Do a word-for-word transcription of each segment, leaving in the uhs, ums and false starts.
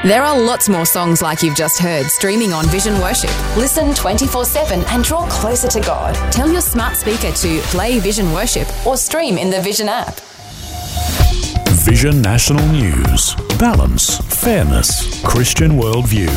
There are lots more songs like you've just heard streaming on Vision Worship. Listen twenty-four seven and draw closer to God. Tell your smart speaker to play Vision Worship or stream in the Vision app. Vision National News. Balance, fairness, Christian worldview.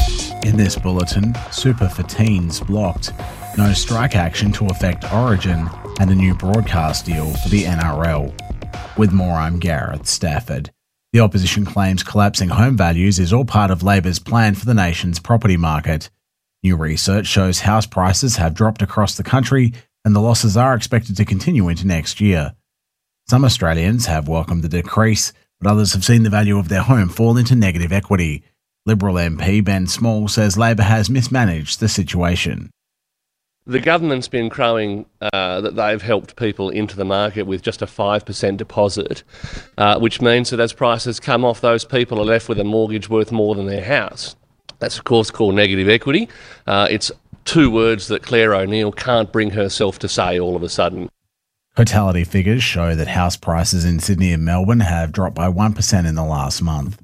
In this bulletin, Super for Teens blocked, no strike action to affect Origin, and a new broadcast deal for the N R L. With more, I'm Gareth Stafford. The opposition claims collapsing home values is all part of Labor's plan for the nation's property market. New research shows house prices have dropped across the country and the losses are expected to continue into next year. Some Australians have welcomed the decrease, but others have seen the value of their home fall into negative equity. Liberal M P Ben Small says Labor has mismanaged the situation. The government's been crowing uh, that they've helped people into the market with just a five percent deposit, uh, which means that as prices come off, those people are left with a mortgage worth more than their house. That's, of course, called negative equity. Uh, it's two words that Claire O'Neill can't bring herself to say all of a sudden. Totality figures show that house prices in Sydney and Melbourne have dropped by one percent in the last month.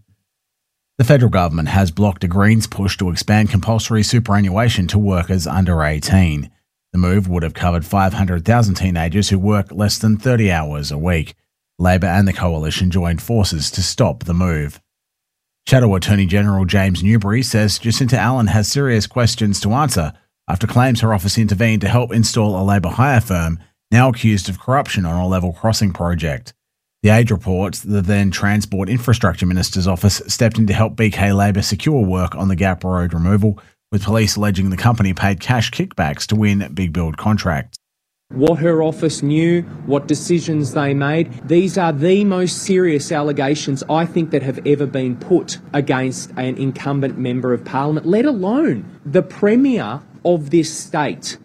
The federal government has blocked a Greens push to expand compulsory superannuation to workers under eighteen. The move would have covered five hundred thousand teenagers who work less than thirty hours a week. Labor and the Coalition joined forces to stop the move. Shadow Attorney General James Newbury says Jacinta Allen has serious questions to answer after claims her office intervened to help install a Labor hire firm now accused of corruption on a level crossing project. The Age reports the then Transport Infrastructure Minister's office stepped in to help B K Labor secure work on the Gap Road removal, with police alleging the company paid cash kickbacks to win big build contracts. What her office knew, what decisions they made, these are the most serious allegations I think that have ever been put against an incumbent member of Parliament, let alone the Premier of this state.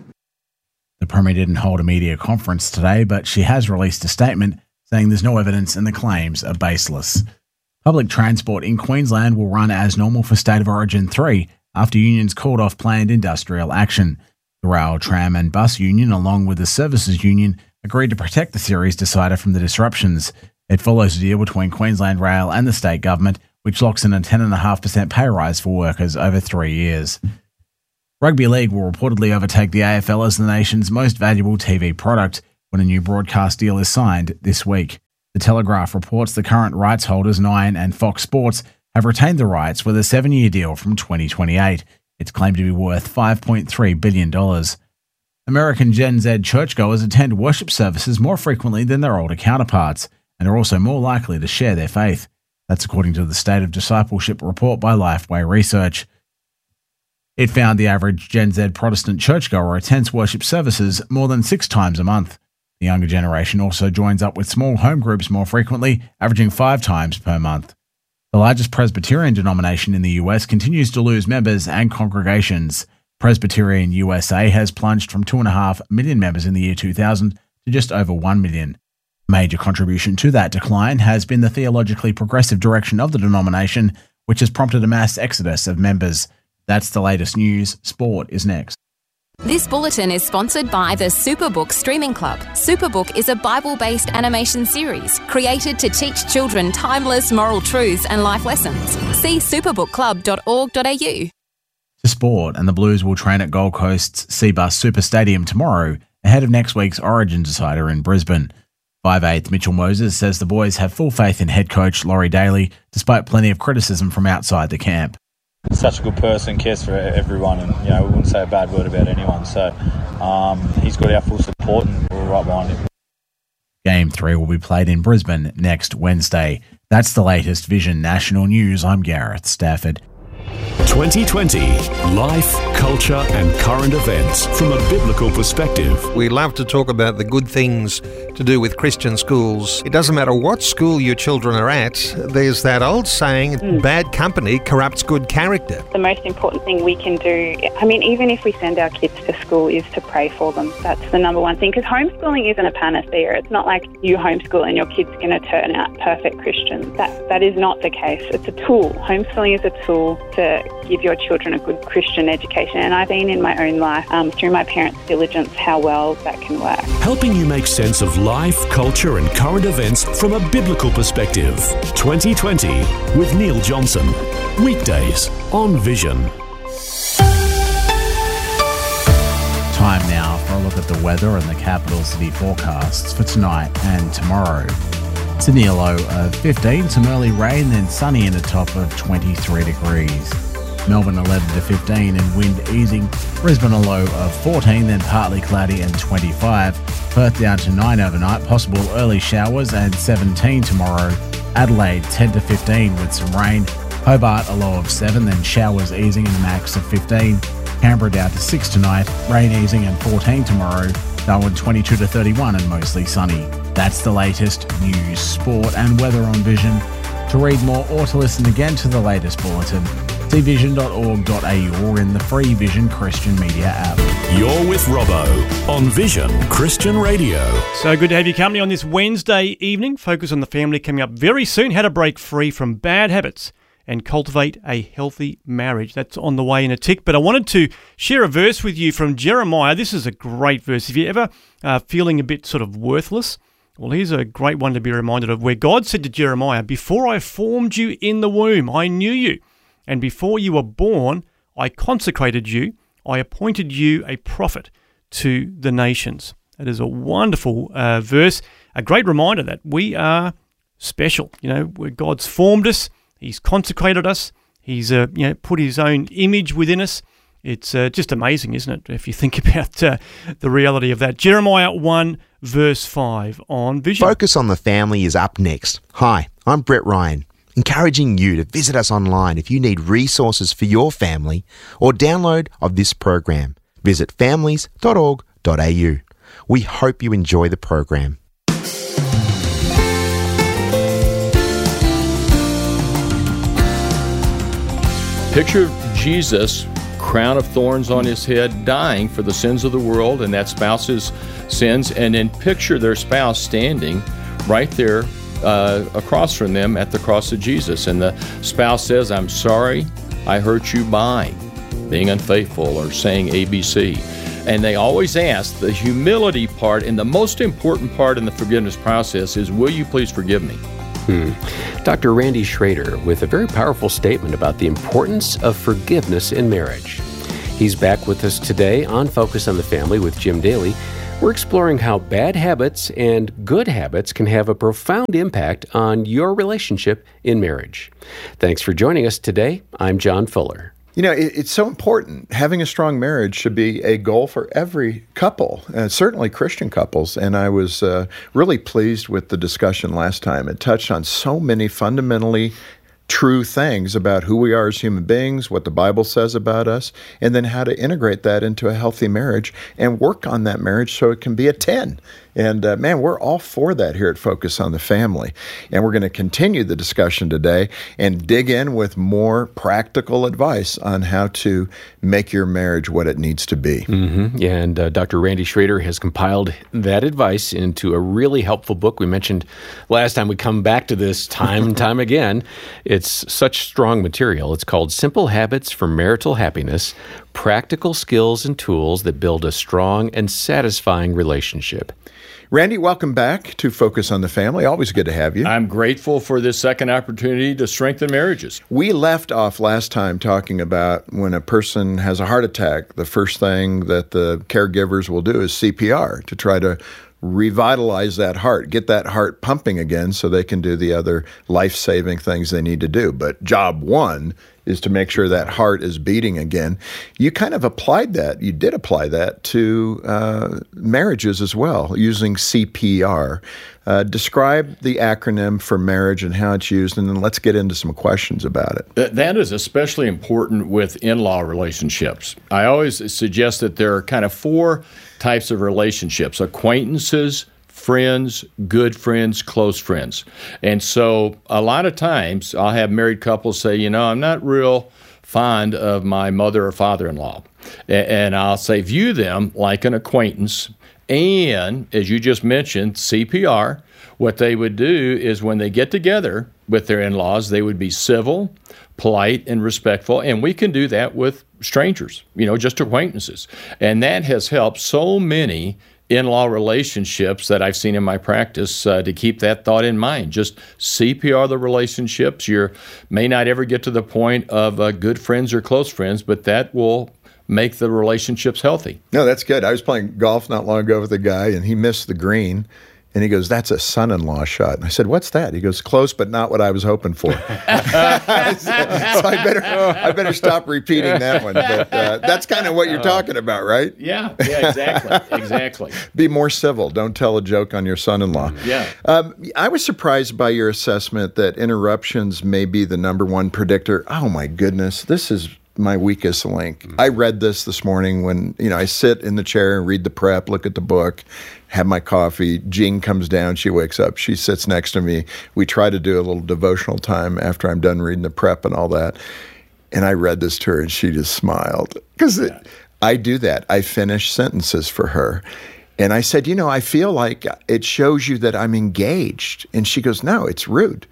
The Premier didn't hold a media conference today, but she has released a statement saying there's no evidence and the claims are baseless. Public transport in Queensland will run as normal for State of Origin three after unions called off planned industrial action. The Rail, Tram and Bus Union, along with the Services Union, agreed to protect the series decider from the disruptions. It follows a deal between Queensland Rail and the state government, which locks in a ten point five percent pay rise for workers over three years. Rugby League will reportedly overtake the A F L as the nation's most valuable T V product when a new broadcast deal is signed this week. The Telegraph reports the current rights holders, Nine and Fox Sports, have retained the rights with a seven-year deal from twenty twenty-eight. It's claimed to be worth five point three billion dollars. American Gen Z churchgoers attend worship services more frequently than their older counterparts and are also more likely to share their faith. That's according to the State of Discipleship report by Lifeway Research. It found the average Gen Z Protestant churchgoer attends worship services more than six times a month. The younger generation also joins up with small home groups more frequently, averaging five times per month. The largest Presbyterian denomination in the U S continues to lose members and congregations. Presbyterian U S A has plunged from two point five million members in the year two thousand to just over one million. A major contribution to that decline has been the theologically progressive direction of the denomination, which has prompted a mass exodus of members. That's the latest news. Sport is next. This bulletin is sponsored by the Superbook Streaming Club. Superbook is a Bible-based animation series created to teach children timeless moral truths and life lessons. See superbook club dot org dot a u. To sport, and the Blues will train at Gold Coast's Cbus Super Stadium tomorrow ahead of next week's Origin decider in Brisbane. five eighth Mitchell Moses says the boys have full faith in head coach Laurie Daly, despite plenty of criticism from outside the camp. Such a good person, cares for everyone, and you know we wouldn't say a bad word about anyone. So um, he's got our full support, and we're right behind him. Game three will be played in Brisbane next Wednesday. That's the latest Vision National News. I'm Gareth Stafford. twenty twenty Life, Culture and Current Events from a biblical perspective. We love to talk about the good things to do with Christian schools. It doesn't matter what school your children are at, there's that old saying, mm. bad company corrupts good character. The most important thing we can do, I mean, even if we send our kids to school, is to pray for them. That's the number one thing, because homeschooling isn't a panacea. It's not like you homeschool and your kid's going to turn out perfect Christians. That, that is not the case. It's a tool. Homeschooling is a tool. to give your children a good Christian education. And I've seen in my own life, um, through my parents' diligence, how well that can work. Helping you make sense of life, culture and current events from a biblical perspective. twenty twenty with Neil Johnson. Weekdays on Vision. Time now for a look at the weather and the capital city forecasts for tonight and tomorrow. Sydney a low of fifteen, some early rain, then sunny and a top of twenty-three degrees. Melbourne eleven to fifteen and wind easing. Brisbane a low of fourteen, then partly cloudy and twenty-five. Perth down to nine overnight, possible early showers and seventeen tomorrow. Adelaide ten to fifteen with some rain. Hobart a low of seven, then showers easing and a max of fifteen. Canberra down to six tonight, rain easing and fourteen tomorrow. Darwin twenty-two to thirty-one and mostly sunny. That's the latest news, sport and weather on Vision. To read more or to listen again to the latest bulletin, see vision dot org dot a u or in the free Vision Christian Media app. You're with Robbo on Vision Christian Radio. So good to have you company on this Wednesday evening. Focus on the Family coming up very soon. How to break free from bad habits and cultivate a healthy marriage. That's on the way in a tick. But I wanted to share a verse with you from Jeremiah. This is a great verse. If you're ever uh, feeling a bit sort of worthless, well, here's a great one to be reminded of, where God said to Jeremiah, "Before I formed you in the womb, I knew you. And before you were born, I consecrated you. I appointed you a prophet to the nations." That is a wonderful uh, verse. A great reminder that we are special. You know, where God's formed us. He's consecrated us. He's uh, you know, put his own image within us. It's uh, just amazing, isn't it, if you think about uh, the reality of that. Jeremiah one, verse five on Vision. Focus on the Family is up next. Hi, I'm Brett Ryan, encouraging you to visit us online if you need resources for your family or download of this program. Visit families dot org dot a u. We hope you enjoy the program. Picture Jesus, crown of thorns on his head, dying for the sins of the world and that spouse's sins, and then picture their spouse standing right there uh, across from them at the cross of Jesus. And the spouse says, "I'm sorry I hurt you by being unfaithful," or saying A B C. And they always ask, the humility part and the most important part in the forgiveness process is, "Will you please forgive me?" Hmm. Doctor Randy Schrader with a very powerful statement about the importance of forgiveness in marriage. He's back with us today on Focus on the Family with Jim Daly. We're exploring how bad habits and good habits can have a profound impact on your relationship in marriage. Thanks for joining us today. I'm John Fuller. You know, it, it's so important. Having a strong marriage should be a goal for every couple, uh, certainly Christian couples. And I was uh, really pleased with the discussion last time. It touched on so many fundamentally true things about who we are as human beings, what the Bible says about us, and then how to integrate that into a healthy marriage and work on that marriage so it can be a ten. And uh, man, we're all for that here at Focus on the Family. And we're going to continue the discussion today and dig in with more practical advice on how to make your marriage what it needs to be. Mm-hmm. Yeah, and uh, Doctor Randy Schrader has compiled that advice into a really helpful book. We mentioned last time, we come back to this time and time again. It's such strong material. It's called Simple Habits for Marital Happiness, Practical Skills and Tools that Build a Strong and Satisfying Relationship. Randy, welcome back to Focus on the Family. Always good to have you. I'm grateful for this second opportunity to strengthen marriages. We left off last time talking about when a person has a heart attack, the first thing that the caregivers will do is C P R to try to revitalize that heart, get that heart pumping again so they can do the other life-saving things they need to do. But job one is to make sure that heart is beating again. You kind of applied that, you did apply that to uh, marriages as well, using C P R. Uh, describe the acronym for marriage and how it's used, and then let's get into some questions about it. That is especially important with in-law relationships. I always suggest that there are kind of four types of relationships: acquaintances, friends, good friends, close friends. And so a lot of times I'll have married couples say, you know, I'm not real fond of my mother or father-in-law. And I'll say, view them like an acquaintance And as you just mentioned, C P R, what they would do is when they get together with their in-laws, they would be civil, polite, and respectful. And we can do that with strangers, you know, just acquaintances. And that has helped so many in-law relationships that I've seen in my practice uh, to keep that thought in mind. Just C P R the relationships. You may not ever get to the point of uh, good friends or close friends, but that will make the relationships healthy. No, that's good. I was playing golf not long ago with a guy, and he missed the green. And he goes, "That's a son-in-law shot." And I said, "What's that?" He goes, "Close, but not what I was hoping for." so, so I better, I better stop repeating that one. But uh, that's kind of what you're talking about, right? Yeah, yeah, exactly, exactly. Be more civil. Don't tell a joke on your son-in-law. Yeah. Um, I was surprised by your assessment that interruptions may be the number one predictor. Oh my goodness, this is my weakest link. Mm-hmm. I read this this morning when, you know, I sit in the chair and read the prep, look at the book, have my coffee. Jean comes down, she wakes up, she sits next to me. We try to do a little devotional time after I'm done reading the prep and all that. And I read this to her and she just smiled. Because yeah. I do that. I finish sentences for her. And I said, you know, I feel like it shows you that I'm engaged. And she goes, no, it's rude.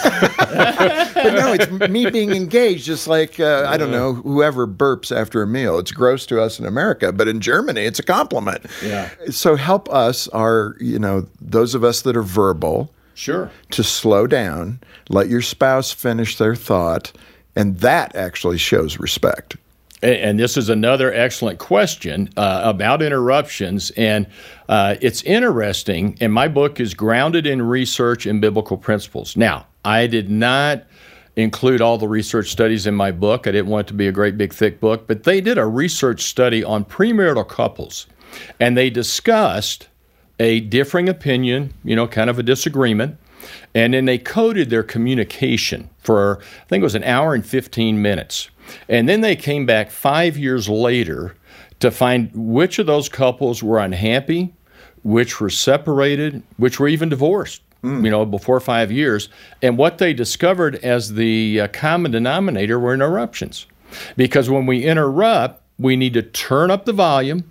But no, it's me being engaged, just like, uh, I don't know, whoever burps after a meal. It's gross to us in America, but in Germany, it's a compliment. Yeah. So help us, our, you know, those of us that are verbal, sure, to slow down, let your spouse finish their thought, and that actually shows respect. And this is another excellent question uh, about interruptions. And uh, it's interesting, and my book is grounded in research and biblical principles. Now, I did not include all the research studies in my book. I didn't want it to be a great, big, thick book. But they did a research study on premarital couples, and they discussed a differing opinion, you know, kind of a disagreement. And then they coded their communication for, I think it was an hour and fifteen minutes. And then they came back five years later to find which of those couples were unhappy, which were separated, which were even divorced, mm. you know, before five years. And what they discovered as the uh, common denominator were interruptions. Because when we interrupt, we need to turn up the volume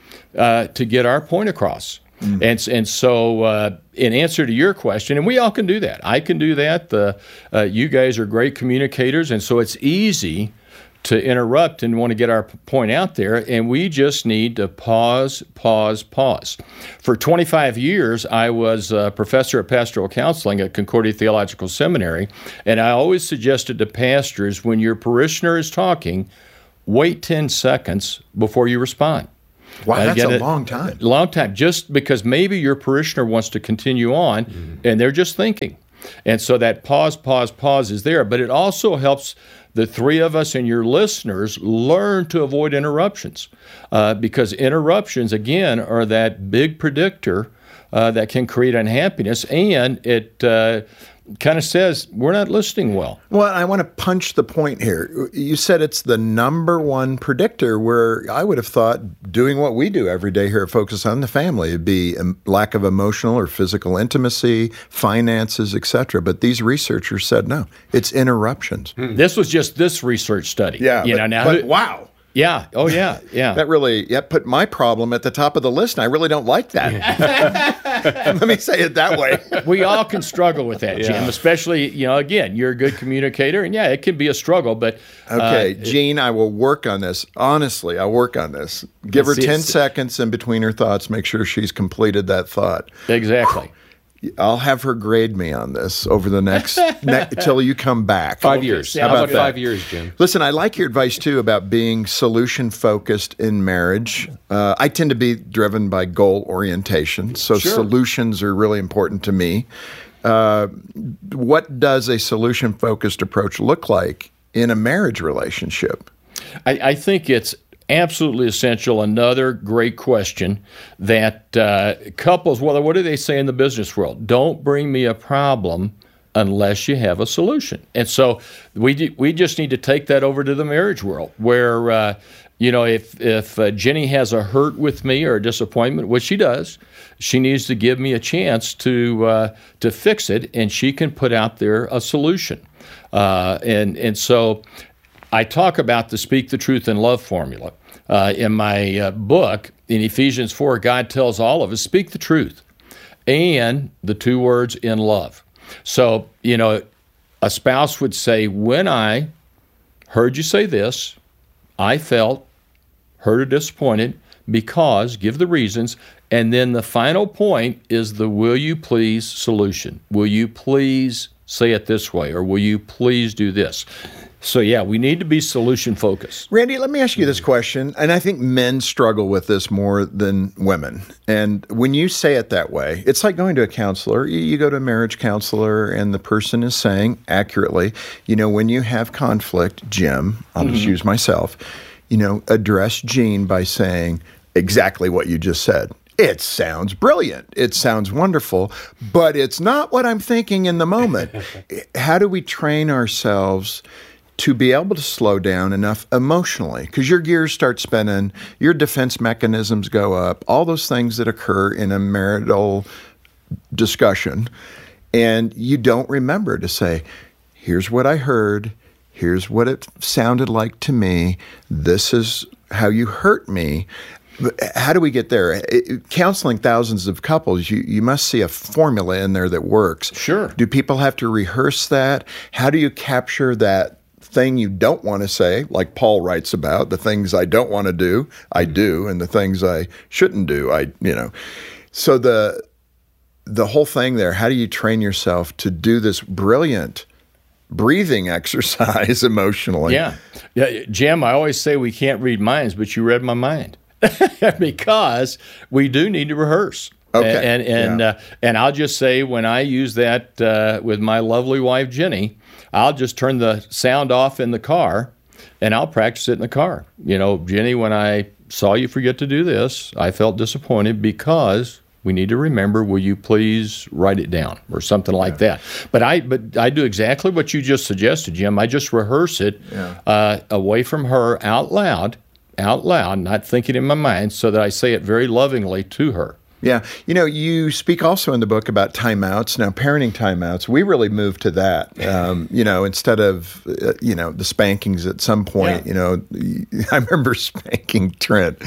uh, to get our point across. Mm. And, and so uh, in answer to your question, and we all can do that. I can do that. The, uh, you guys are great communicators, and so it's easy to interrupt and want to get our point out there, and we just need to pause, pause, pause. For twenty-five years, I was a professor of pastoral counseling at Concordia Theological Seminary, and I always suggested to pastors, when your parishioner is talking, wait ten seconds before you respond. Wow, that's a long time. Long time, just because maybe your parishioner wants to continue on, mm-hmm. and they're just thinking. And so that pause, pause, pause is there. But it also helps the three of us and your listeners learn to avoid interruptions. Uh, because interruptions, again, are that big predictor uh, that can create unhappiness. And it uh, kind of says we're not listening well. Well, I want to punch the point here. You said it's the number one predictor, where I would have thought doing what we do every day here at Focus on the Family would be a lack of emotional or physical intimacy, finances, et cetera. But these researchers said no, it's interruptions. Hmm. This was just this research study. Yeah, you but, know, now, but wow. Yeah. Oh, yeah. Yeah. That really yeah, put my problem at the top of the list, and I really don't like that. Let me say it that way. We all can struggle with that, Jim, yeah. especially, you know, again, you're a good communicator, and yeah, it can be a struggle, but... Okay, uh, Jean, I will work on this. Honestly, I'll work on this. Give her ten seconds in between her thoughts. Make sure she's completed that thought. Exactly. I'll have her grade me on this over the next ne- until you come back. Five years. How, How about, about five years, Jim? Listen, I like your advice too about being solution focused in marriage. Uh, I tend to be driven by goal orientation, so sure. solutions are really important to me. Uh, what does a solution focused approach look like in a marriage relationship? I, I think it's absolutely essential. Another great question that uh, couples, well, what do they say in the business world? Don't bring me a problem unless you have a solution. And so we we just need to take that over to the marriage world, where uh, you know if if uh, Jenny has a hurt with me or a disappointment, which she does, she needs to give me a chance to uh, to fix it, and she can put out there a solution. Uh, and and so I talk about the speak the truth in love formula. Uh, in my uh, book, in Ephesians four, God tells all of us, speak the truth, and the two words, in love. So, you know, a spouse would say, when I heard you say this, I felt hurt or disappointed because, give the reasons, and then the final point is the will you please solution. Will you please say it this way, or will you please do this? So, yeah, we need to be solution focused. Randy, let me ask you this question, and I think men struggle with this more than women. And when you say it that way, it's like going to a counselor. You, you go to a marriage counselor, and the person is saying accurately, you know, when you have conflict, Jim, I'll mm-hmm. just use myself, you know, address Gene by saying exactly what you just said. It sounds brilliant. It sounds wonderful, but it's not what I'm thinking in the moment. How do we train ourselves to be able to slow down enough emotionally? Because your gears start spinning, your defense mechanisms go up, all those things that occur in a marital discussion, and you don't remember to say, here's what I heard, here's what it sounded like to me, this is how you hurt me. How do we get there? It, counseling thousands of couples, you, you must see a formula in there that works. Sure. Do people have to rehearse that? How do you capture that thing you don't want to say, like Paul writes about, the things I don't want to do, I do, and the things I shouldn't do, I, you know. So the the whole thing there, how do you train yourself to do this brilliant breathing exercise emotionally? Yeah. Yeah, Jim, I always say we can't read minds, but you read my mind. Because we do need to rehearse. Okay. And and, yeah. uh, and I'll just say, when I use that uh, with my lovely wife, Jenny, I'll just turn the sound off in the car, and I'll practice it in the car. You know, Jenny, when I saw you forget to do this, I felt disappointed because we need to remember, will you please write it down, or something like yeah. that. But I but I do exactly what you just suggested, Jim. I just rehearse it yeah. uh, away from her out loud, out loud, not thinking in my mind, so that I say it very lovingly to her. Yeah. You know, you speak also in the book about timeouts. Now, parenting timeouts, we really moved to that. Um, you know, instead of, uh, you know, the spankings at some point, yeah. you know, I remember spanking Trent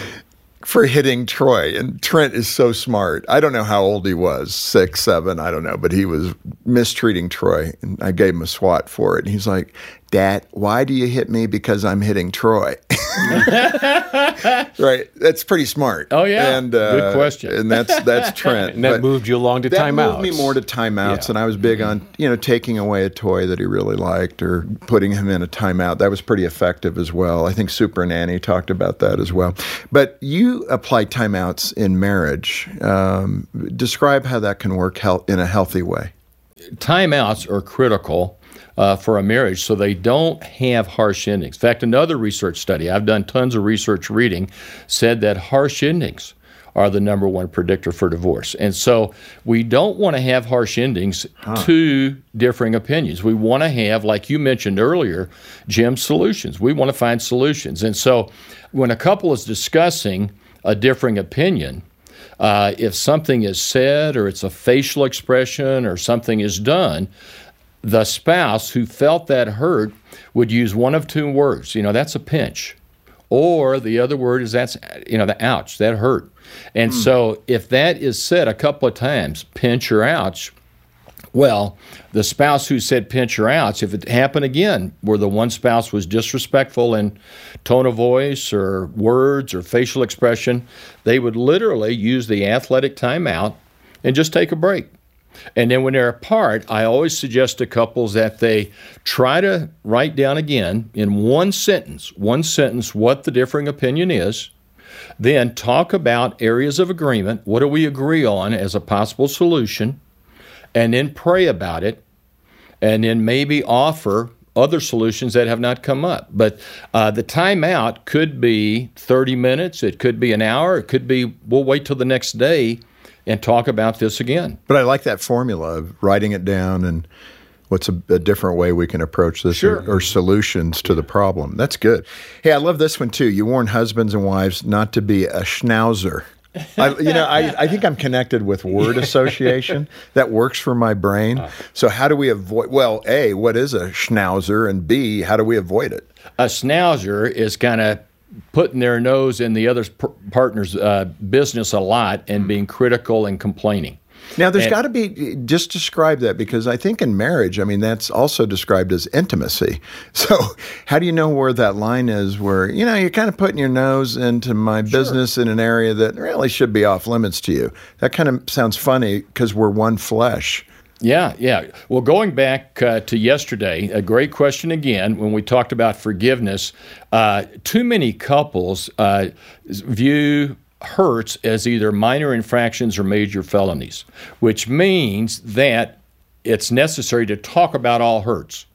for hitting Troy. And Trent is so smart. I don't know how old he was, six, seven, I don't know, but he was mistreating Troy. And I gave him a swat for it. And he's like, Dad, why do you hit me? Because I'm hitting Troy. Right. That's pretty smart. Oh, yeah. And, uh, good question. And that's that's Trent. And that But moved you along to that timeouts. moved me more to timeouts. Yeah. And I was big on, you know, taking away a toy that he really liked or putting him in a timeout. That was pretty effective as well. I think Super Nanny talked about that as well. But you apply timeouts in marriage. Um, describe how that can work health, in a healthy way. Timeouts are critical Uh, for a marriage, so they don't have harsh endings. In fact, another research study, I've done tons of research reading, said that harsh endings are the number one predictor for divorce. And so we don't want to have harsh endings huh. to differing opinions. We want to have, like you mentioned earlier, Jim, solutions. We want to find solutions. And so when a couple is discussing a differing opinion, uh, if something is said or it's a facial expression or something is done, the spouse who felt that hurt would use one of two words. You know, that's a pinch. Or the other word is that's, you know, the ouch, that hurt. And mm. so if that is said a couple of times, pinch or ouch, well, the spouse who said pinch or ouch, if it happened again, where the one spouse was disrespectful in tone of voice or words or facial expression, they would literally use the athletic timeout and just take a break. And then when they're apart, I always suggest to couples that they try to write down again in one sentence, one sentence, what the differing opinion is. Then talk about areas of agreement. What do we agree on as a possible solution? And then pray about it. And then maybe offer other solutions that have not come up. But uh, the timeout could be thirty minutes. It could be an hour. It could be, we'll wait till the next day and talk about this again. But I like that formula of writing it down and what's a, a different way we can approach this sure. or, or solutions to the problem. That's good. Hey, I love this one too. You warn husbands and wives not to be a schnauzer. I, you know, I, I think I'm connected with word association. That works for my brain. So how do we avoid, well, A, what is a schnauzer? And B, how do we avoid it? A schnauzer is kind of putting their nose in the other p- partner's uh, business a lot and being critical and complaining. Now, there's And- got to be, just describe that, because I think in marriage, I mean, that's also described as intimacy. So how do you know where that line is where, you know, you're kind of putting your nose into my business in an area that really should be off limits to you? That kind of sounds funny because we're one flesh. Yeah, yeah. Well, going back uh, to yesterday, a great question again, when we talked about forgiveness, uh, too many couples uh, view hurts as either minor infractions or major felonies, which means that it's necessary to talk about all hurts.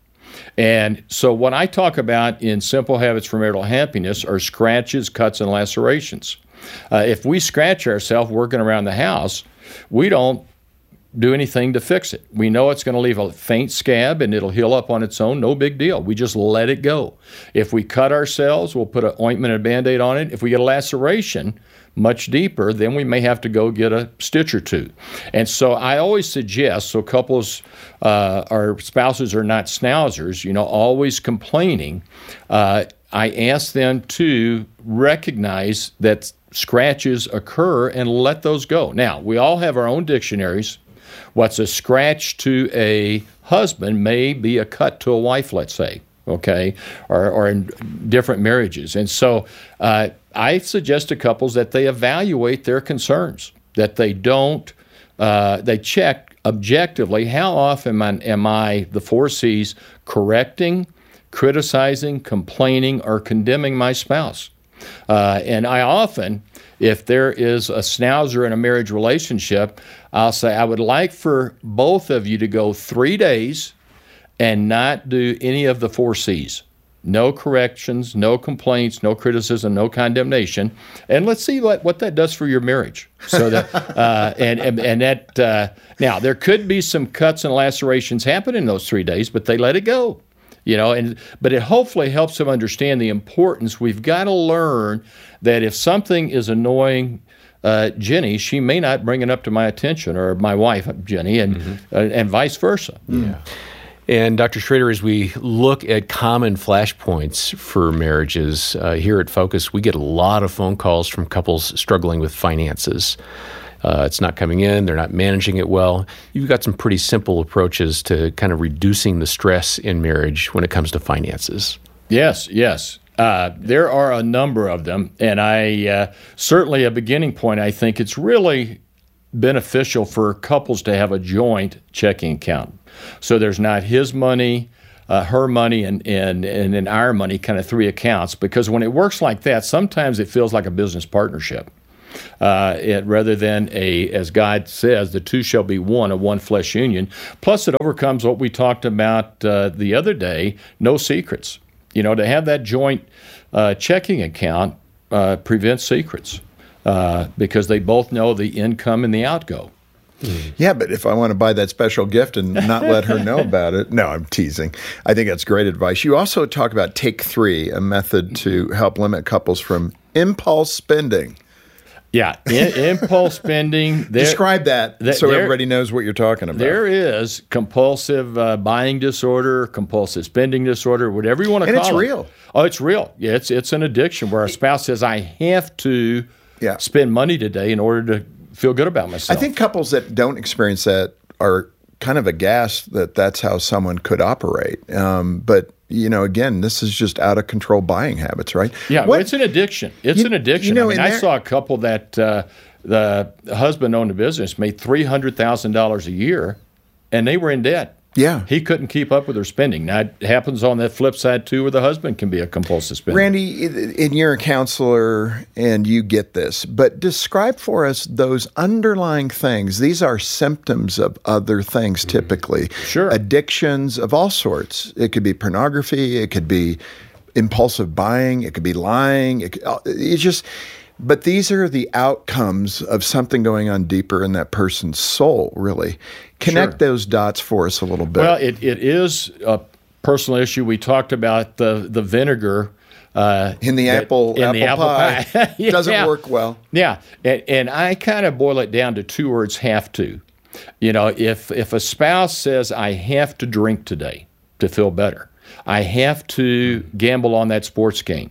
And so what I talk about in Simple Habits for Marital Happiness are scratches, cuts, and lacerations. Uh, if we scratch ourselves working around the house, we don't do anything to fix it. We know it's going to leave a faint scab and it'll heal up on its own. No big deal. We just let it go. If we cut ourselves, we'll put an ointment and a Band-Aid on it. If we get a laceration much deeper, then we may have to go get a stitch or two. And so I always suggest, so couples uh, or spouses are not schnauzers, you know, always complaining, uh, I ask them to recognize that scratches occur and let those go. Now, we all have our own dictionaries. What's a scratch to a husband may be a cut to a wife, let's say, okay, or, or in different marriages. And so uh, I suggest to couples that they evaluate their concerns, that they don't, uh, they check objectively how often am I, am I, the four C's, correcting, criticizing, complaining, or condemning my spouse. Uh, and I often, if there is a schnauzer in a marriage relationship, I'll say, I would like for both of you to go three days and not do any of the four C's. No corrections, no complaints, no criticism, no condemnation. And let's see what, what that does for your marriage. So that, uh, and, and, and that, uh, now, there could be some cuts and lacerations happen in those three days, but they let it go. You know, and but it hopefully helps them understand the importance. We've got to learn that if something is annoying uh, Jenny, she may not bring it up to my attention, or my wife, Jenny, and mm-hmm. uh, and vice versa. Yeah. And Doctor Schrader, as we look at common flashpoints for marriages, uh, here at Focus, we get a lot of phone calls from couples struggling with finances. Uh, it's not coming in, they're not managing it well. You've got some pretty simple approaches to kind of reducing the stress in marriage when it comes to finances. Yes, yes. Uh, there are a number of them, and I uh, certainly a beginning point, I think it's really beneficial for couples to have a joint checking account. So there's not his money, uh, her money, and, and, and then our money, kind of three accounts, because when it works like that, sometimes it feels like a business partnership. Uh, it, rather than a, as God says, the two shall be one, a one flesh union. Plus, it overcomes what we talked about uh, the other day, no secrets. You know, to have that joint uh, checking account uh, prevents secrets uh, because they both know the income and the outgo. Yeah, but if I want to buy that special gift and not let her know about it, no, I'm teasing. I think that's great advice. You also talk about Take Three, a method to help limit couples from impulse spending. Yeah, in, impulse spending. There, Describe that th- so there, everybody knows what you're talking about. There is compulsive uh, buying disorder, compulsive spending disorder, whatever you want to and call it. And it's real. Oh, it's real. Yeah, it's it's an addiction where a spouse says, I have to yeah. spend money today in order to feel good about myself. I think couples that don't experience that are kind of aghast that that's how someone could operate. Um, but you know, again, this is just out of control buying habits, right? Yeah, well, it's an addiction. It's you, an addiction. You know, I mean, I there, saw a couple that uh, the husband owned a business, made three hundred thousand dollars a year, and they were in debt. Yeah. He couldn't keep up with their spending. Now, it happens on that flip side, too, where the husband can be a compulsive spender. Randy, and you're a counselor, and you get this, but describe for us those underlying things. These are symptoms of other things, typically. Sure. Addictions of all sorts. It could be pornography. It could be impulsive buying. It could be lying. It could, it's just... But these are the outcomes of something going on deeper in that person's soul, really. Connect Sure. those dots for us a little bit. Well, it, it is a personal issue. We talked about the, the vinegar. Uh, in the that, apple, in apple the apple pie. pie. yeah. Doesn't work well. Yeah, and, and I kind of boil it down to two words, have to. You know, if if a spouse says, I have to drink today to feel better, I have to gamble on that sports game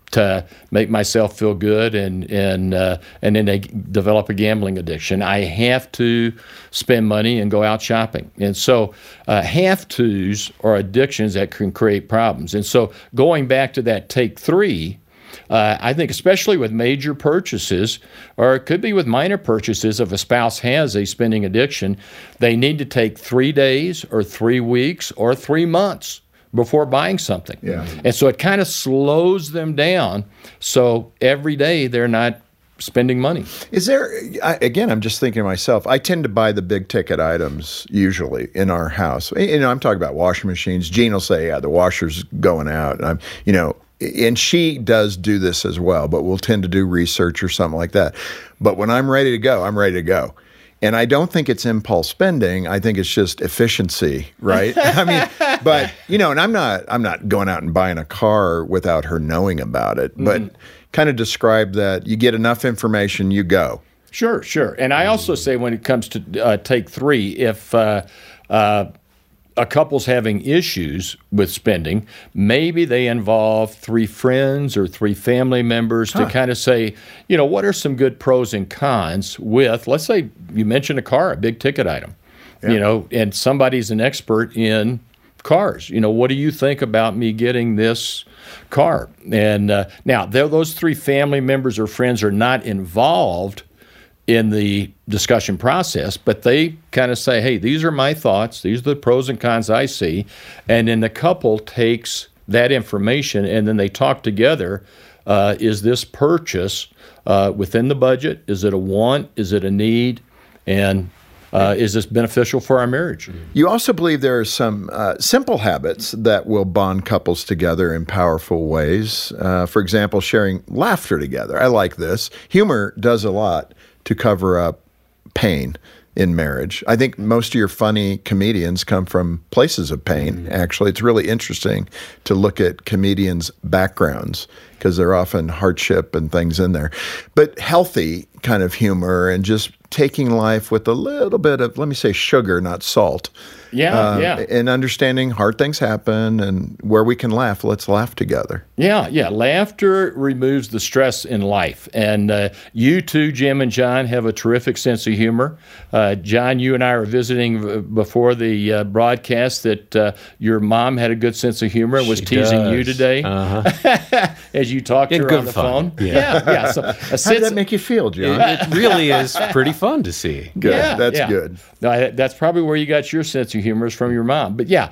to make myself feel good, and and uh, and then they develop a gambling addiction. I have to spend money and go out shopping, and so uh, have-tos are addictions that can create problems. And so going back to that take three, uh, I think especially with major purchases, or it could be with minor purchases, if a spouse has a spending addiction, they need to take three days or three weeks or three months before buying something. Yeah. And so it kind of slows them down, so every day they're not spending money. Is there, I, again, I'm just thinking to myself, I tend to buy the big ticket items usually in our house. You know, I'm talking about washing machines. Jean will say, yeah, the washer's going out. And I'm, you know, and she does do this as well, but we'll tend to do research or something like that. But when I'm ready to go, I'm ready to go. And I don't think it's impulse spending. I think it's just efficiency, right? I mean, but you know, and I'm not, I'm not going out and buying a car without her knowing about it. But mm-hmm. kind of describe that you get enough information, you go. Sure, sure. And I also say when it comes to uh, take three, if uh, uh, a couple's having issues with spending, maybe they involve three friends or three family members huh. to kind of say, you know, what are some good pros and cons with, let's say you mentioned a car, a big ticket item, yeah. you know, and somebody's an expert in cars. You know, what do you think about me getting this car? And uh, now, those three family members or friends are not involved in the discussion process, but they kind of say, hey, these are my thoughts, these are the pros and cons I see, and then the couple takes that information and then they talk together, uh, is this purchase uh, within the budget? Is it a want? Is it a need? And uh, is this beneficial for our marriage? You also believe there are some uh, simple habits that will bond couples together in powerful ways. Uh, for example, sharing laughter together. I like this. Humor does a lot to cover up pain in marriage. I think most of your funny comedians come from places of pain, mm-hmm. actually. It's really interesting to look at comedians' backgrounds because there are often hardship and things in there. But healthy kind of humor and just taking life with a little bit of, let me say, sugar, not salt. Yeah, uh, yeah. And understanding hard things happen and where we can laugh, let's laugh together. Yeah, yeah. Laughter removes the stress in life. And uh, you too, Jim and John, have a terrific sense of humor. Uh, John, you and I were visiting before the uh, broadcast that uh, your mom had a good sense of humor and was she teasing does. you today uh-huh. as you talked In to her good on the fun. phone. Yeah, yeah. yeah. So, How did that make you feel, John? It, it really is pretty fun to see. Good. Yeah, That's yeah. good. No, I, that's probably where you got your sense of humor is from your mom. But yeah,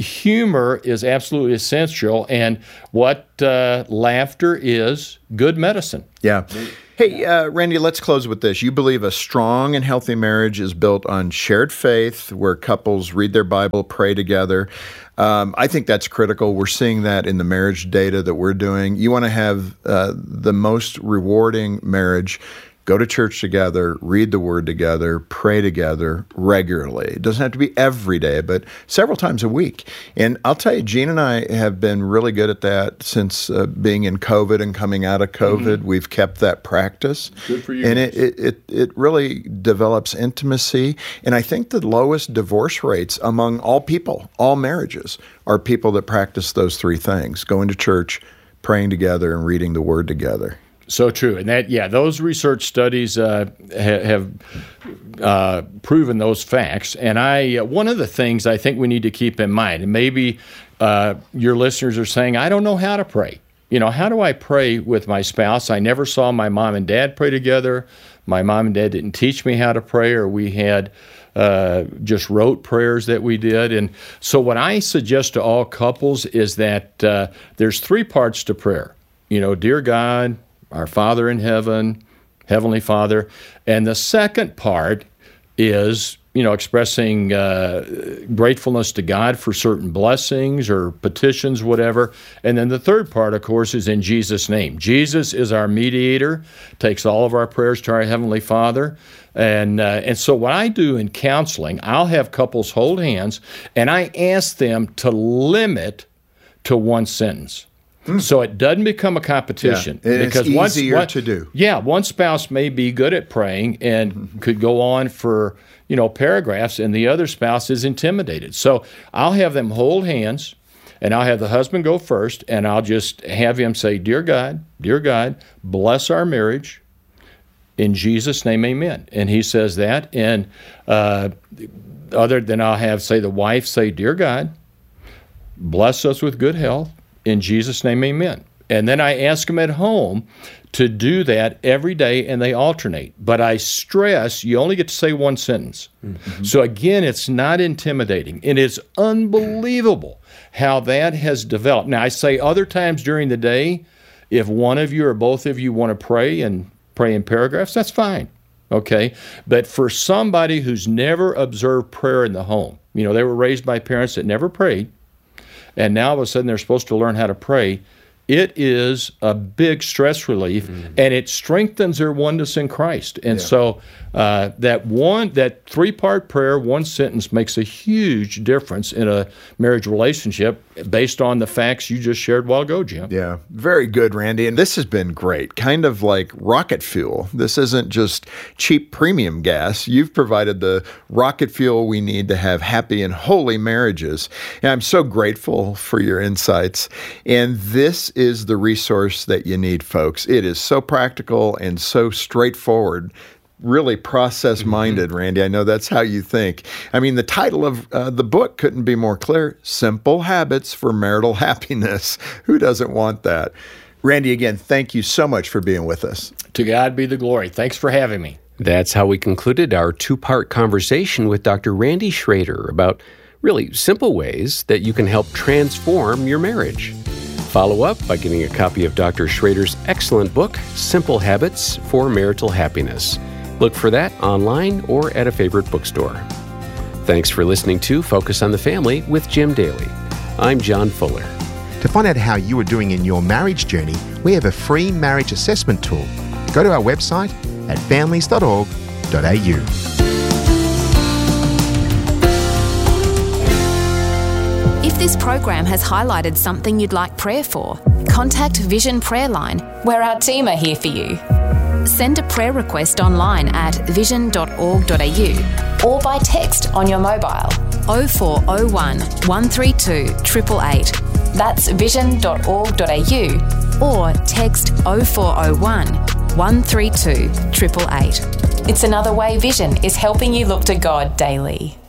humor is absolutely essential. And what uh, laughter is, good medicine. Yeah. Hey, uh, Randy, let's close with this. You believe a strong and healthy marriage is built on shared faith, where couples read their Bible, pray together. Um, I think that's critical. We're seeing that in the marriage data that we're doing. You want to have uh, the most rewarding marriage. Go to church together, read the Word together, pray together regularly. It doesn't have to be every day, but several times a week. And I'll tell you, Jean and I have been really good at that since uh, being in COVID and coming out of COVID. Mm-hmm. We've kept that practice. Good for you. And it, it, it, it really develops intimacy. And I think the lowest divorce rates among all people, all marriages, are people that practice those three things: going to church, praying together, and reading the Word together. So true. And that, yeah, those research studies uh, ha- have uh, proven those facts. And I, uh, one of the things I think we need to keep in mind, and maybe uh, your listeners are saying, I don't know how to pray. You know, how do I pray with my spouse? I never saw my mom and dad pray together. My mom and dad didn't teach me how to pray, or we had uh, just rote prayers that we did. And so what I suggest to all couples is that uh, there's three parts to prayer. You know, dear God, our Father in heaven, Heavenly Father. And the second part is, you know, expressing uh, gratefulness to God for certain blessings or petitions, whatever. And then the third part, of course, is in Jesus' name. Jesus is our mediator, takes all of our prayers to our Heavenly Father. And uh, and so what I do in counseling, I'll have couples hold hands, and I ask them to limit to one sentence. Mm. So it doesn't become a competition. Yeah, because it's once, easier one, to do. Yeah, one spouse may be good at praying and mm-hmm. could go on for, you know, paragraphs, and the other spouse is intimidated. So I'll have them hold hands, And I'll have the husband go first, and I'll just have him say, Dear God, dear God, bless our marriage. In Jesus' name, amen. And he says that. And uh, other than I'll have, say, the wife say, Dear God, bless us with good health. In Jesus' name, amen. And then I ask them at home to do that every day, and they alternate. But I stress, you only get to say one sentence. Mm-hmm. So again, it's not intimidating. It is unbelievable how that has developed. Now, I say other times during the day, if one of you or both of you want to pray and pray in paragraphs, that's fine, okay? But for somebody who's never observed prayer in the home, you know, they were raised by parents that never prayed, and now all of a sudden they're supposed to learn how to pray, it is a big stress relief, mm-hmm. and it strengthens their oneness in Christ. And yeah. so uh, that one, that three-part prayer, one sentence, makes a huge difference in a marriage relationship based on the facts you just shared a while ago, Jim. Yeah, very good, Randy. And this has been great, kind of like rocket fuel. This isn't just cheap premium gas. You've provided the rocket fuel we need to have happy and holy marriages. And I'm so grateful for your insights. And this is the resource that you need, folks. It is so practical and so straightforward. Really process-minded, mm-hmm. Randy. I know that's how you think. I mean, the title of uh, the book couldn't be more clear. Simple Habits for Marital Happiness. Who doesn't want that? Randy, again, thank you so much for being with us. To God be the glory. Thanks for having me. That's how we concluded our two-part conversation with Doctor Randy Schrader about really simple ways that you can help transform your marriage. Follow up by getting a copy of Doctor Schrader's excellent book, Simple Habits for Marital Happiness. Look for that online or at a favorite bookstore. Thanks for listening to Focus on the Family with Jim Daly. I'm John Fuller. To find out how you are doing in your marriage journey, we have a free marriage assessment tool. Go to our website at families dot org dot a u. If this program has highlighted something you'd like prayer for, contact Vision Prayer Line, where our team are here for you. Send a prayer request online at vision dot org dot a u or by text on your mobile oh four oh one, one three two, eight eight eight. That's vision dot org dot a u or text oh four oh one, one three two, eight eight eight. It's another way Vision is helping you look to God daily.